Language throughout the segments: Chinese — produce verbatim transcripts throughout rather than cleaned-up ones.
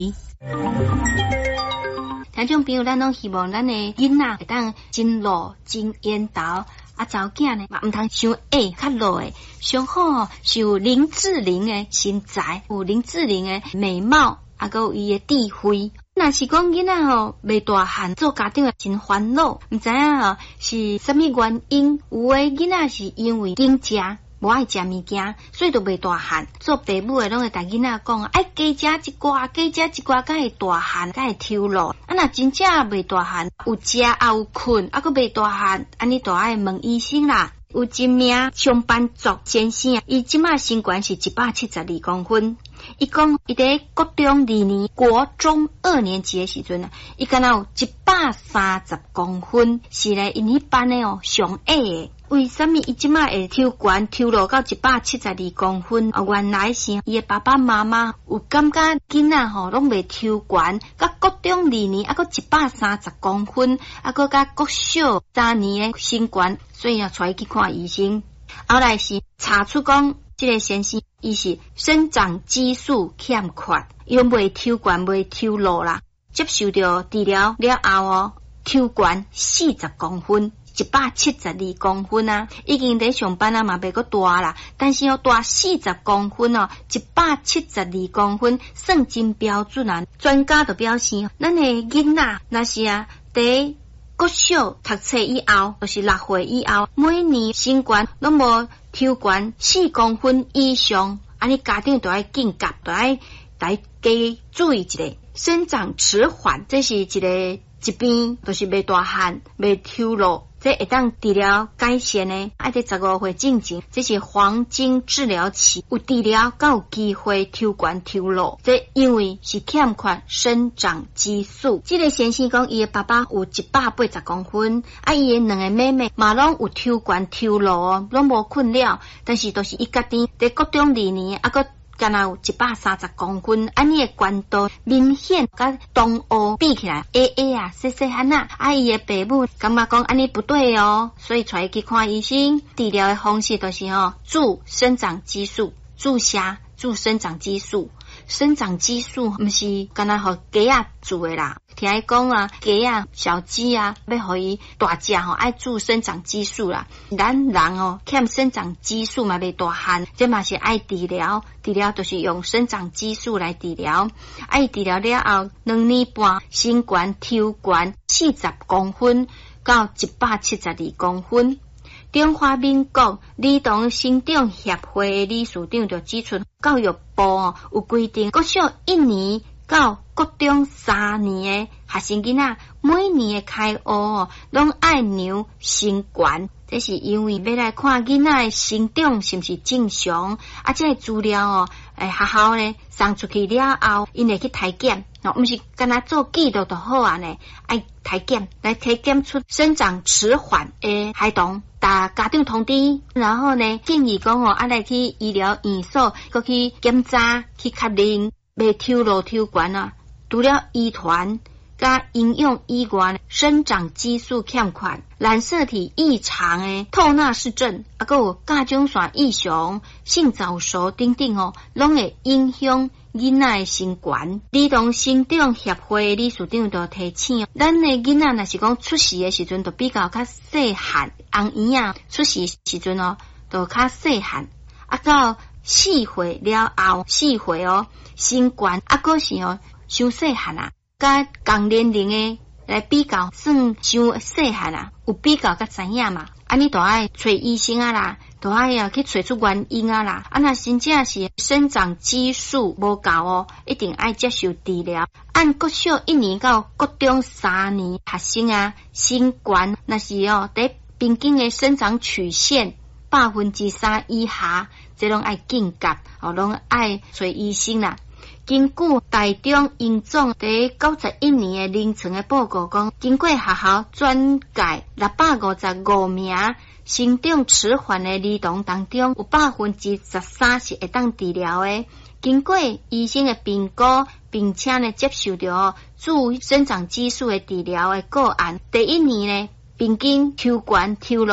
听众朋友，咱拢希望咱的囡仔会当真路真缘投，啊，查某囝呢嘛毋通伤矮较落的，上好哦是有林志玲的身材，有林志玲的美貌，啊，佮有伊的智慧。若是讲囡仔吼未大汉，做家长真烦恼，毋知影吼是啥物原因。有的囡仔是因为惊食。无爱食物件，所以就袂大汉。做爸母的拢会甲囡仔讲，爱加食一寡，加食一寡，才会大汉，才会抽路。啊，若真正袂大汉，有食也有困，啊，佮袂大汉，安尼就爱问医生啦。有一名上班族先生，伊即马身高是一百七十二公分。伊讲，伊伫国中二年国中二年级的时阵啊，伊敢若有一百三十公分，是咧因迄班的哦上矮的。为什么伊即马会抽悬抽落到一百七十二公分？啊，原来是伊的爸爸妈妈有感觉囡仔吼拢未抽悬，甲国中二年啊，佮一百三十公分，啊，佮甲国小三年的身悬，所以啊，带去看医生。后来是查出讲，即个先生伊是生长激素欠缺，伊拢未抽悬，未抽落啦。接受到治疗了后哦，抽悬四十公分。一百七十二公分啊，已经在上班啊嘛，袂个大啦，但是要大四十公分哦，一百七十二公分算真标准啊。专家就表示，咱的囡仔若是啊，在国小读册以后，就是六岁以后，每年身高拢无抽悬四公分以上，安尼家长就要警觉，就要来加注意一下。生长迟缓，这是一个疾病，就是未大汉，未抽落。这会当治疗改善呢，爱在十五岁进前，这是黄金治疗期，有治疗才有机会抽悬抽落。这因为是欠缺生长激素。这个先生讲，伊的爸爸有一百八十公分，啊，伊的两个妹妹嘛拢有抽悬抽落哦，拢无困扰，但是都是伊家己在国中二年啊个。敢若有一百三十公分，安尼的悬度明显甲同学比起来，A A 啊，细细汉啊，啊伊的爸母感觉讲安尼不对哦，所以带去看医生。治疗的方式就是吼，注生长激素，注射注生长激素。生长激素毋是敢若互鸡仔注的啦，听伊讲啊，鸡啊、小鸡啊，要互伊大只吼，爱注生长激素啦。咱人哦，欠生长激素嘛，未大汉，这嘛是爱治疗，治疗就是用生长激素来治疗。爱治疗了后，两年半，身悬抽悬四十公分到一百七十二公分。中华民国儿童生长协会的理事长就指出，教育部哦有规定，国小一年到国中三年的学生囡仔，每年的开学哦，拢爱量身悬。这是因为要来看囡仔的生长是毋是正常，啊，这个资料哦，诶，学校呢送出去了后，因会去体检，哦，毋是干那做记录就好啊呢，爱体检来体检出生长迟缓的孩童。打家长通知，然后呢建议讲哦，啊来去医疗院所，佮去检查，去确认未抽落抽悬啊。除了遗传甲营养以外，生长激素欠缺、染色体异常的透纳氏症，啊，佮有甲状腺异常、性早熟等等哦，拢会影响囡仔的身悬。儿童生长协会理事长就提醒，咱的囡仔若是讲出世的时阵，就比较较细汉，红圆啊出世时阵哦，就较细汉，啊到四岁了后，四岁哦，身悬啊个是哦，伤细汉啊。甲同年龄的来比较，算伤细汉啊，有比较甲知影嘛？安尼就爱找医生啊啦，就爱啊去找出原因啊啦。啊，若真正是生长激素无够哦，一定爱接受治疗。按国小一年到国中三年学生啊，身悬若是哦，在平均的生长曲线百分之三以下，这拢爱警觉哦，拢爱找医生啦。根据台中营总第九十一年的临床的报告讲，经过学校转介六百五十五名生长迟缓的儿童当中，有百分之十三是会当治疗的。经过医生的评估，并且呢接受到注生长激素的治疗的个案，第一年呢平均抽悬抽落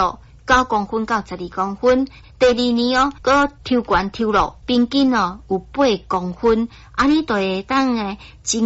九公分到十二公分。第二年哦，佮抽悬抽落，平均哦有八公分，安尼就会当诶。